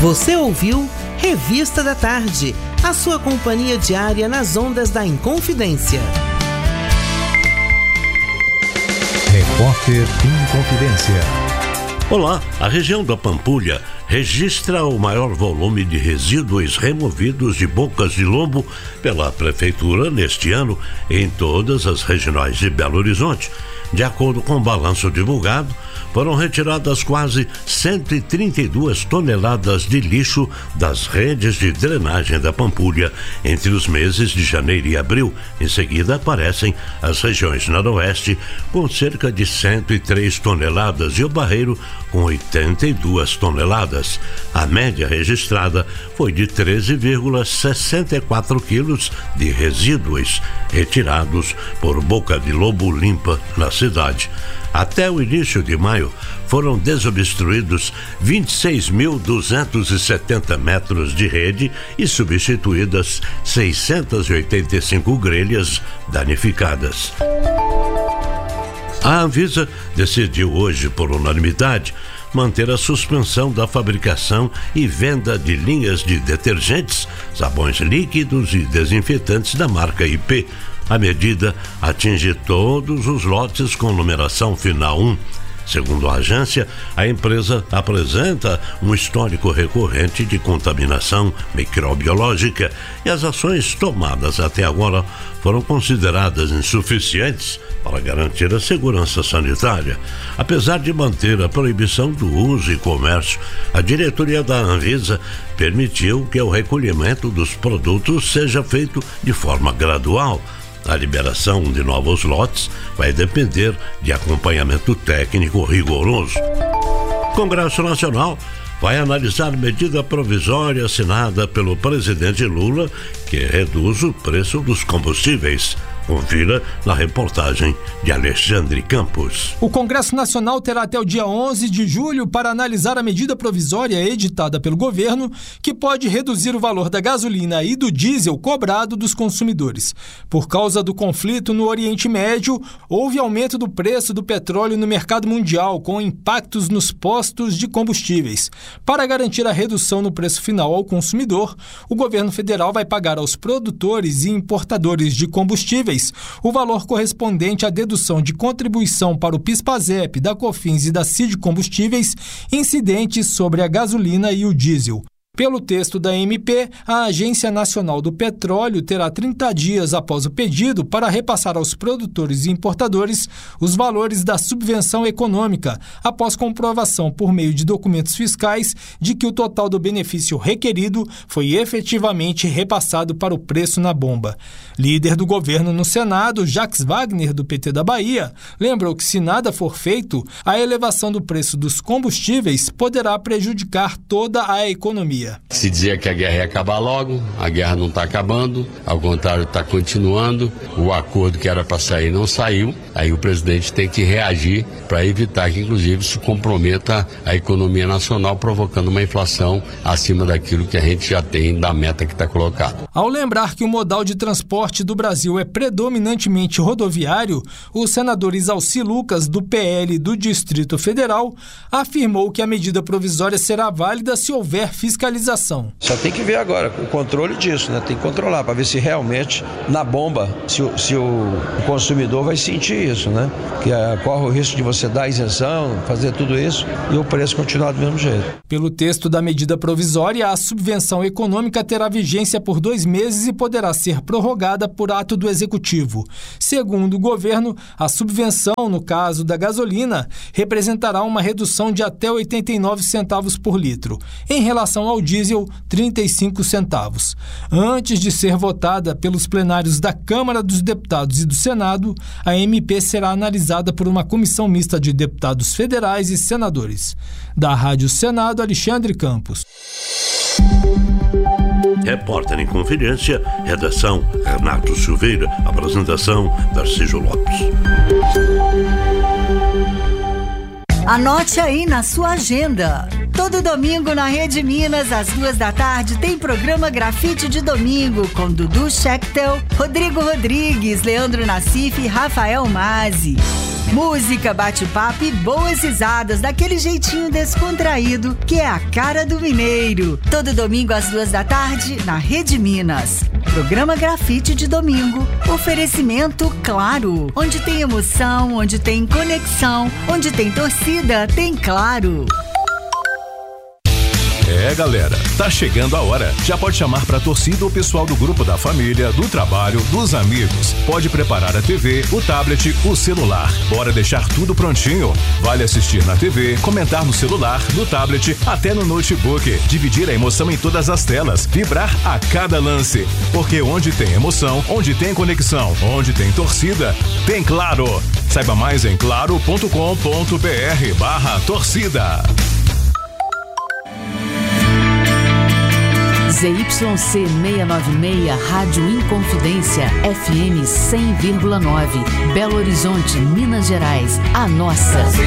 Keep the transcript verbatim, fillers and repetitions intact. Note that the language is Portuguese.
Você ouviu Revista da Tarde, a sua companhia diária nas ondas da Inconfidência. Repórter Inconfidência. Olá, a região da Pampulha registra o maior volume de resíduos removidos de bocas de lobo pela Prefeitura neste ano em todas as regionais de Belo Horizonte. De acordo com o balanço divulgado, foram retiradas quase cento e trinta e duas toneladas de lixo das redes de drenagem da Pampulha entre os meses de janeiro e abril. Em seguida aparecem as regiões noroeste com cerca de cento e três toneladas e o Barreiro com oitenta e duas toneladas. A média registrada foi de treze vírgula sessenta e quatro quilos de resíduos retirados por boca de lobo limpa na cidade. Até o início de maio, foram desobstruídos vinte e seis mil duzentos e setenta metros de rede e substituídas seiscentas e oitenta e cinco grelhas danificadas. A Anvisa decidiu hoje, por unanimidade, manter a suspensão da fabricação e venda de linhas de detergentes, sabões líquidos e desinfetantes da marca I P. A medida atinge todos os lotes com numeração final um. Segundo a agência, a empresa apresenta um histórico recorrente de contaminação microbiológica e as ações tomadas até agora foram consideradas insuficientes para garantir a segurança sanitária. Apesar de manter a proibição do uso e comércio, a diretoria da Anvisa permitiu que o recolhimento dos produtos seja feito de forma gradual. A liberação de novos lotes vai depender de acompanhamento técnico rigoroso. O Congresso Nacional vai analisar medida provisória assinada pelo presidente Lula que reduz o preço dos combustíveis. Confira na reportagem de Alexandre Campos. O Congresso Nacional terá até o dia onze de julho para analisar a medida provisória editada pelo governo que pode reduzir o valor da gasolina e do diesel cobrado dos consumidores. Por causa do conflito no Oriente Médio, houve aumento do preço do petróleo no mercado mundial, com impactos nos postos de combustíveis. Para garantir a redução no preço final ao consumidor, o governo federal vai pagar aos produtores e importadores de combustíveis o valor correspondente à dedução de contribuição para o PIS/PASEP, da COFINS e da CID Combustíveis incidentes sobre a gasolina e o diesel. Pelo texto da M P, a Agência Nacional do Petróleo terá trinta dias após o pedido para repassar aos produtores e importadores os valores da subvenção econômica, após comprovação por meio de documentos fiscais de que o total do benefício requerido foi efetivamente repassado para o preço na bomba. Líder do governo no Senado, Jacques Wagner, do P T da Bahia, lembrou que se nada for feito, a elevação do preço dos combustíveis poderá prejudicar toda a economia. Se dizia que a guerra ia acabar logo, a guerra não está acabando, ao contrário, está continuando. O acordo que era para sair não saiu, aí o presidente tem que reagir para evitar que, inclusive, isso comprometa a economia nacional, provocando uma inflação acima daquilo que a gente já tem da meta que está colocada. Ao lembrar que o modal de transporte do Brasil é predominantemente rodoviário, o senador Isalci Lucas, do P L do Distrito Federal, afirmou que a medida provisória será válida se houver fiscalização. Só tem que ver agora o controle disso, né? Tem que controlar para ver se realmente na bomba, se, o, se o consumidor vai sentir isso, né? Que uh, corre o risco de você dar isenção, fazer tudo isso e o preço continuar do mesmo jeito. Pelo texto da medida provisória, a subvenção econômica terá vigência por dois meses e poderá ser prorrogada por ato do Executivo. Segundo o governo, a subvenção, no caso da gasolina, representará uma redução de até oitenta e nove centavos por litro. Em relação ao diesel, trinta e cinco centavos. Antes de ser votada pelos plenários da Câmara dos Deputados e do Senado, a M P será analisada por uma comissão mista de deputados federais e senadores. Da Rádio Senado, Alexandre Campos. Repórter em Confidência, redação Renato Silveira, apresentação Tarcísio Lopes. Anote aí na sua agenda. Todo domingo na Rede Minas, às duas da tarde, tem programa Grafite de Domingo com Dudu Schechtel, Rodrigo Rodrigues, Leandro Nassif e Rafael Mazzi. Música, bate-papo e boas risadas daquele jeitinho descontraído que é a cara do mineiro. Todo domingo às duas da tarde na Rede Minas. Programa Grafite de domingo. Oferecimento Claro. Onde tem emoção, onde tem conexão, onde tem torcida, tem Claro. É, galera, tá chegando a hora. Já pode chamar pra torcida o pessoal do grupo da família, do trabalho, dos amigos. Pode preparar a T V, o tablet, o celular. Bora deixar tudo prontinho. Vale assistir na T V, comentar no celular, no tablet, até no notebook. Dividir a emoção em todas as telas. Vibrar a cada lance. Porque onde tem emoção, onde tem conexão, onde tem torcida, tem Claro. Saiba mais em claro ponto com ponto br barra torcida. Z Y C seiscentos e noventa e seis, Rádio Inconfidência, F M cem vírgula nove, Belo Horizonte, Minas Gerais, a nossa.